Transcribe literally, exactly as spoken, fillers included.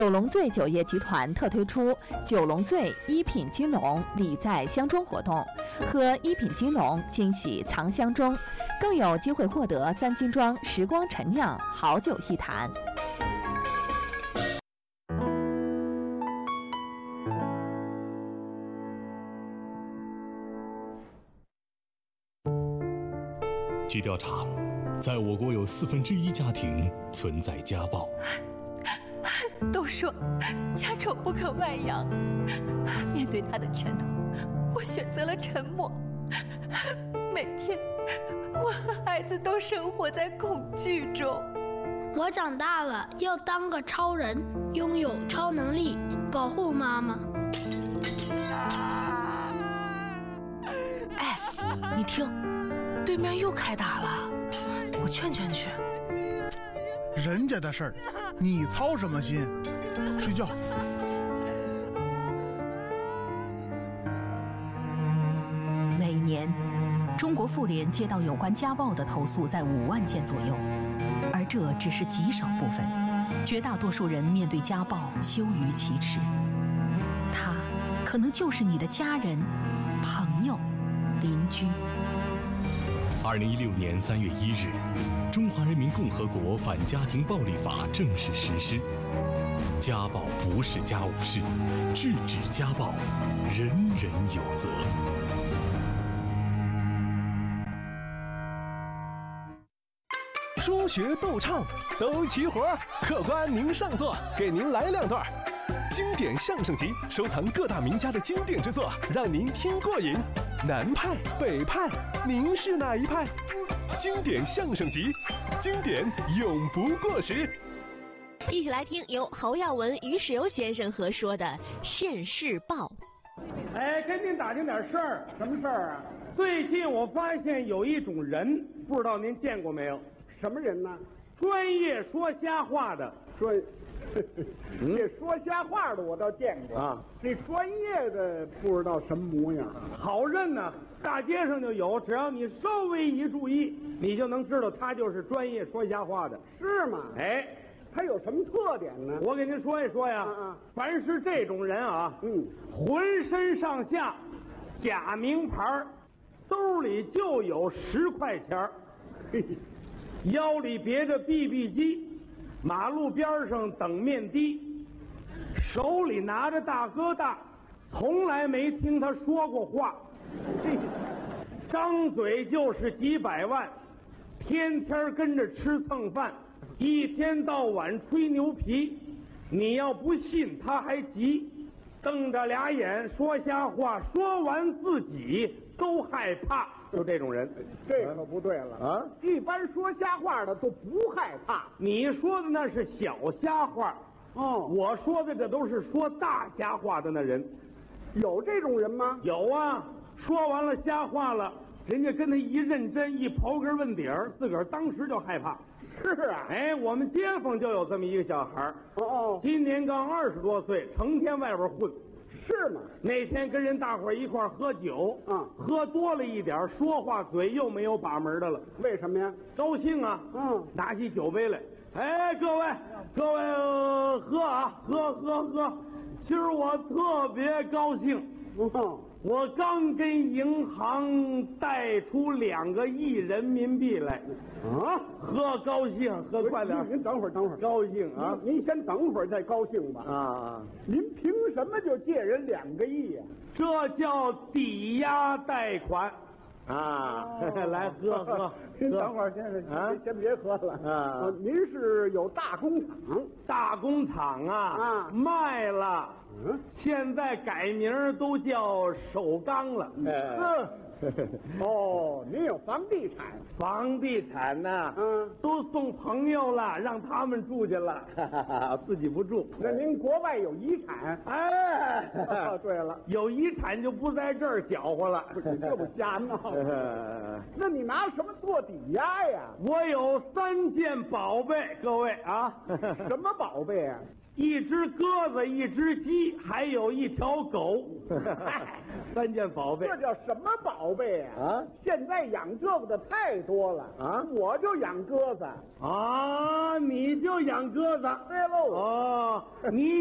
九龙醉酒业集团特推出九龙醉一品金龙礼在箱中活动，喝一品金龙惊喜藏箱中，更有机会获得三金庄时光陈酿好酒一坛。 据调查，在我国有四分之一家庭存在家暴。 都说家丑不可外扬，面对他的拳头，我选择了沉默。每天，我和孩子都生活在恐惧中。 我长大了，要当个超人，拥有超能力，保护妈妈。 哎，你听，对面又开打了，我劝劝去。 人家的事儿，你操什么心？睡觉。 每年，中国妇联接到有关家暴的投诉在五万件左右，而这只是极少部分。绝大多数人面对家暴羞于启齿，他可能就是你的家人、朋友、邻居。 二零一六年三月一日，《中华人民共和国反家庭暴力法》正式实施。家暴不是家务事，制止家暴，人人有责。 说学逗唱都齐活，客官您上座，给您来两段。经典相声集收藏各大名家的经典之作，让您听过瘾。南派、北派，您是哪一派？经典相声集，经典永不过时。 一起来听由侯耀文、于世友先生合说的《现世报》。 哎，跟您打听点事儿。什么事儿啊？最近我发现有一种人，不知道您见过没有？ 什么人呢？ 专业说瞎话的。 专，这说瞎话的我倒见过啊。 这专业的不知道什么模样。 好认呢，大街上就有，只要你稍微一注意，你就能知道他就是专业说瞎话的。 是吗？ 哎。 他有什么特点呢？ 我给您说一说呀。 嗯嗯， 凡是这种人啊， 嗯， 浑身上下假名牌，兜里就有十块钱，腰里别着 B B 机，马路边上等面的，手里拿着大哥大，从来没听他说过话，张嘴就是几百万，天天跟着吃蹭饭。一天到晚吹牛皮，你要不信他还急，瞪着俩眼说瞎话，说完自己都害怕。就这种人， 这可不对了啊！一般说瞎话的都不害怕。 你说的那是小瞎话， 哦， 我说的这都是说大瞎话的那人。 有这种人吗？ 有啊，说完了瞎话了，人家跟他一认真，一刨根问底儿，自个儿当时就害怕。 是啊， 哎，我们街坊就有这么一个小孩儿， 哦哦， 今年刚二十多岁，成天外边混。 是吗？ 那天跟人大伙儿一块儿喝酒， 嗯， 喝多了一点，说话嘴又没有把门的了。 为什么呀？ 高兴啊， 嗯， 拿起酒杯来，哎，各位，各位、呃、喝啊，喝喝喝！今儿我特别高兴， 嗯， 我刚跟银行贷出两个亿人民币来。 啊， 喝高兴，喝快点。 您等会儿，等会儿， 高兴啊！ 您先等会儿再高兴吧。 啊， 您凭什么就借人两个亿呀？ 这叫抵押贷款。啊， 哦、 来喝喝。 您等会儿，先生啊，先别喝了啊。 您是有大工厂？ 大工厂啊， 啊， 卖了。 嗯， 现在改名都叫首钢了。 嗯。哦，您有房地产？ 房地产呢、啊？ 嗯， 都送朋友了，让他们住去了，哈哈哈，自己不住。 那您国外有遗产？ 哎， 哦，对了， 有遗产就不在这儿搅和了。 你这不瞎闹？那你拿什么做抵押呀？ 我有三件宝贝，各位啊， 什么宝贝啊？ 一只鸽子，一只鸡，还有一条狗。三件宝贝。 这叫什么宝贝啊？啊！现在养这个的太多了啊！我就养鸽子啊，你就养鸽子。 对喽。 哦，你。